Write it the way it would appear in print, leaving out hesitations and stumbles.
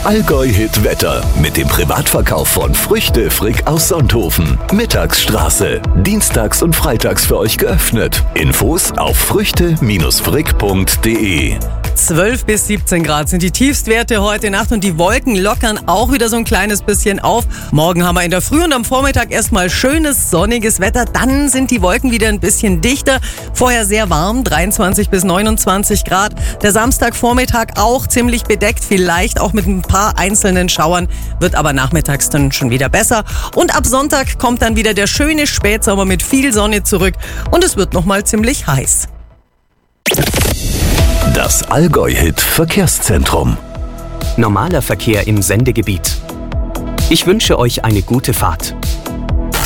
Allgäu-Hit Wetter mit dem Privatverkauf von Früchte Frick aus Sonthofen. Mittagsstraße. Dienstags und freitags für euch geöffnet. Infos auf früchte-frick.de. 12 bis 17 Grad sind die Tiefstwerte heute Nacht und die Wolken lockern auch wieder so ein kleines bisschen auf. Morgen haben wir in der Früh und am Vormittag erstmal schönes, sonniges Wetter. Dann sind die Wolken wieder ein bisschen dichter. Vorher sehr warm, 23 bis 29 Grad. Der Samstagvormittag auch ziemlich bedeckt, vielleicht auch mit ein paar einzelnen Schauern, wird aber nachmittags dann schon wieder besser. Und ab Sonntag kommt dann wieder der schöne Spätsommer mit viel Sonne zurück und es wird nochmal ziemlich heiß. Das Allgäu-Hit Verkehrszentrum. Normaler Verkehr im Sendegebiet. Ich wünsche euch eine gute Fahrt.